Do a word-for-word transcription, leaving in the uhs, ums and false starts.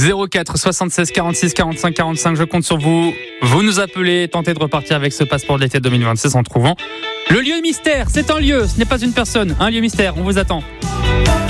zéro quatre soixante-seize quarante-six quarante-cinq quarante-cinq, je compte sur vous. Vous nous appelez, tentez de repartir avec ce passeport de l'été deux mille vingt-six en trouvant le lieu mystère. C'est un lieu, ce n'est pas une personne. Un lieu mystère, on vous attend.